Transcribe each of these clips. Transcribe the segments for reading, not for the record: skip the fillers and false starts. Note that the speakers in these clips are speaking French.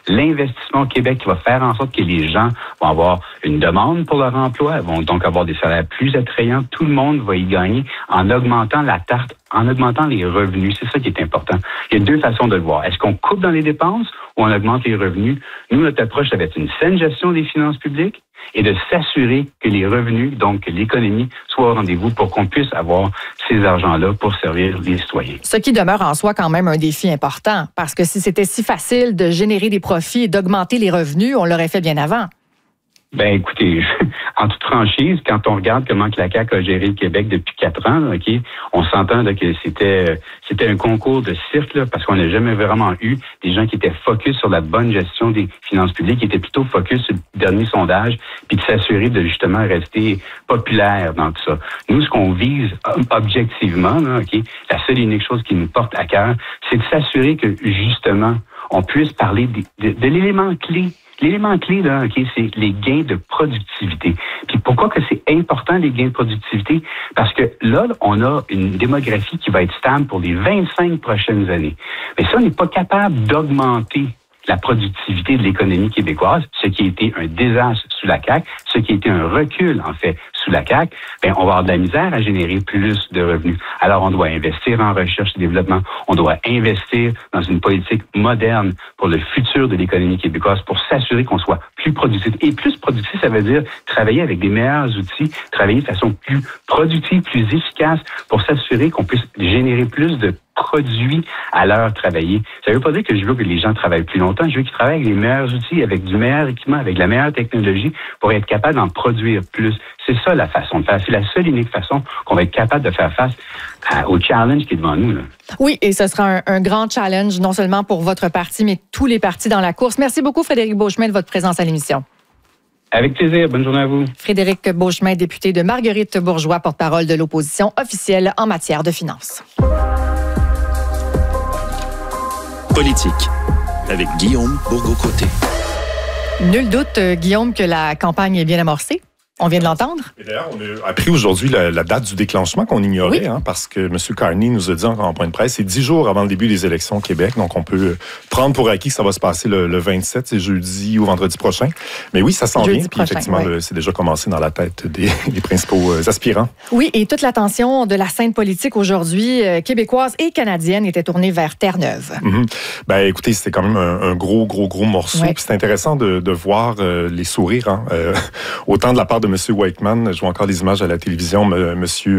l'investissement au Québec qui va faire en sorte que les gens vont avoir une demande pour leur emploi, vont donc avoir des salaires plus attrayants. Tout le monde va y gagner en augmentant la tarte, en augmentant les revenus. C'est ça qui est important. Il y a deux façons de le voir. Est-ce qu'on coupe dans les dépenses ou on augmente les revenus? Nous, notre approche, ça va être une saine gestion des finances publiques et de s'assurer que les revenus, donc que l'économie, soient au rendez-vous pour qu'on puisse avoir ces argents-là pour servir les citoyens. Ce qui demeure en soi quand même un défi important, parce que si c'était si facile de générer des profits et d'augmenter les revenus, on l'aurait fait bien avant. Ben écoutez, en toute franchise, quand on regarde comment que la CAQ a géré le Québec depuis 4 ans, là, OK, on s'entend là, que c'était un concours de cirque là, parce qu'on n'a jamais vraiment eu des gens qui étaient focus sur la bonne gestion des finances publiques, qui étaient plutôt focus sur le dernier sondage, puis de s'assurer de justement rester populaire dans tout ça. Nous, ce qu'on vise objectivement, là, OK, la seule et unique chose qui nous porte à cœur, c'est de s'assurer que justement, on puisse parler de l'élément clé. L'élément clé, là, OK, c'est les gains de productivité. Puis pourquoi que c'est important, les gains de productivité? Parce que là, on a une démographie qui va être stable pour les 25 prochaines années. Mais si on n'est pas capable d'augmenter la productivité de l'économie québécoise, ce qui a été un désastre sous la CAQ, ce qui a été un recul, en fait, sous la CAQ, ben, on va avoir de la misère à générer plus de revenus. Alors, on doit investir en recherche et développement. On doit investir dans une politique moderne pour le futur de l'économie québécoise pour s'assurer qu'on soit plus productif. Et plus productif, ça veut dire travailler avec des meilleurs outils, travailler de façon plus productive, plus efficace pour s'assurer qu'on puisse générer plus de produits à l'heure travaillée. Ça ne veut pas dire que je veux que les gens travaillent plus longtemps. Je veux qu'ils travaillent avec les meilleurs outils, avec du meilleur équipement, avec la meilleure technologie pour être capable d'en produire plus. C'est ça la façon de faire. C'est la seule unique façon qu'on va être capable de faire face au challenge qui est devant nous, là. Oui, et ce sera un grand challenge, non seulement pour votre parti, mais tous les partis dans la course. Merci beaucoup, Frédéric Beauchemin, de votre présence à l'émission. Avec plaisir. Bonne journée à vous. Frédéric Beauchemin, député de Marguerite-Bourgeoys, porte-parole de l'opposition officielle en matière de finances. Politique, avec Guillaume Bourgault-Côté. Nul doute, Guillaume, que la campagne est bien amorcée. On vient de l'entendre. Et d'ailleurs, on a appris aujourd'hui la date du déclenchement qu'on ignorait, oui. Parce que M. Carney nous a dit en point de presse, c'est 10 jours avant le début des élections au Québec, donc on peut prendre pour acquis que ça va se passer le 27, c'est jeudi ou vendredi prochain. Mais oui, ça s'en vient, puis effectivement, oui. C'est déjà commencé dans la tête des principaux aspirants. Oui, et toute l'attention de la scène politique aujourd'hui, québécoise et canadienne, était tournée vers Terre-Neuve. Mm-hmm. Ben, écoutez, c'était quand même un gros morceau, oui. Puis c'est intéressant de voir les sourires, autant de la part de M. Wakeman, je vois encore des images à la télévision, M.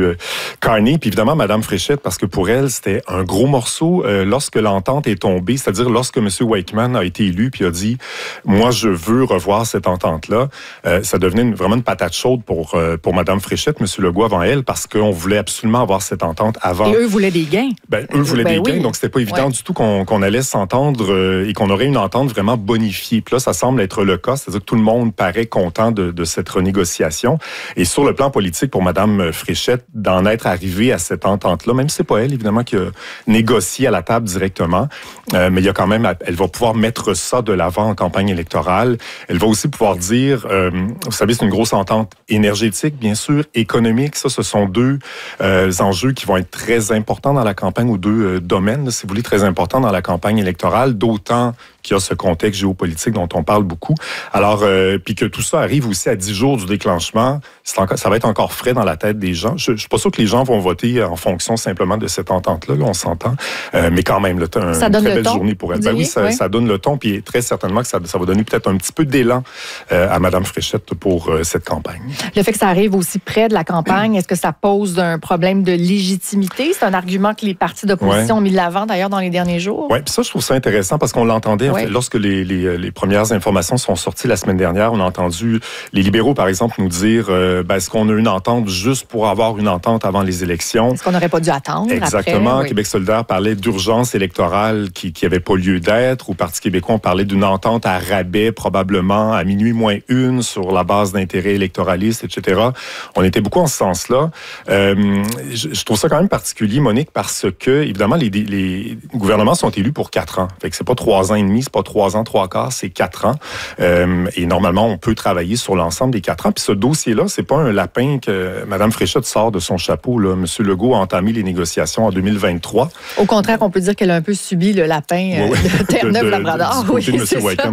Carney, puis évidemment Mme Fréchette, parce que pour elle, c'était un gros morceau lorsque l'entente est tombée, c'est-à-dire lorsque M. Wakeman a été élu puis a dit « Moi, je veux revoir cette entente-là », ça devenait vraiment une patate chaude pour Mme Fréchette, M. Legault avant elle, parce qu'on voulait absolument avoir cette entente avant. Et eux voulaient des gains. Ben, eux voulaient des gains, donc c'était pas évident du tout qu'on allait s'entendre et qu'on aurait une entente vraiment bonifiée. Puis là, ça semble être le cas, c'est-à-dire que tout le monde paraît content de cette renégociation. Et sur le plan politique, pour Mme Fréchette, d'en être arrivée à cette entente-là, même si c'est pas elle, évidemment, qui a négocié à la table directement, mais il y a quand même, elle va pouvoir mettre ça de l'avant en campagne électorale. Elle va aussi pouvoir dire, vous savez, c'est une grosse entente énergétique, bien sûr, économique. Ça, ce sont deux enjeux qui vont être très importants dans la campagne, ou deux domaines, si vous voulez, très importants dans la campagne électorale, d'autant qu'il y a ce contexte géopolitique dont on parle beaucoup. Alors, puis que tout ça arrive aussi à 10 jours du déclenchement, ça va être encore frais dans la tête des gens. Je suis pas sûr que les gens vont voter en fonction simplement de cette entente-là, là, on s'entend. Mais quand même, là, une très belle journée pour elle. Ben oui, ça donne le ton, puis très certainement que ça va donner peut-être un petit peu d'élan à Mme Fréchette pour cette campagne. Le fait que ça arrive aussi près de la campagne, est-ce que ça pose un problème de légitimité? C'est un argument que les partis d'opposition ont mis de l'avant, d'ailleurs, dans les derniers jours. Oui, puis ça, je trouve ça intéressant parce qu'on l'entendait, en fait, lorsque les premières informations sont sorties la semaine dernière, on a entendu les libéraux, par exemple, nous dire est-ce qu'on a une entente juste pour avoir une entente avant les élections? Est-ce qu'on n'aurait pas dû attendre? Exactement. Après, oui. Québec solidaire parlait d'urgence électorale qui n'avait pas lieu d'être. Au Parti québécois, on parlait d'une entente à rabais, probablement à minuit moins une, sur la base d'intérêts électoralistes, etc. On était beaucoup en ce sens-là. Je trouve ça quand même particulier, Monique, parce que, évidemment, les gouvernements sont élus pour 4 ans. Fait que c'est pas 3 ans et demi, c'est pas 3 ans, 3 quarts, c'est 4 ans. Et normalement, on peut travailler sur l'ensemble des 4 ans. Puis ce dossier-là, c'est pas un lapin que Mme Fréchette sort de son chapeau, là. M. Legault a entamé les négociations en 2023. Au contraire, on peut dire qu'elle a un peu subi le lapin de Terre-Neuve-Labrador. Du côté de M. Wakeman.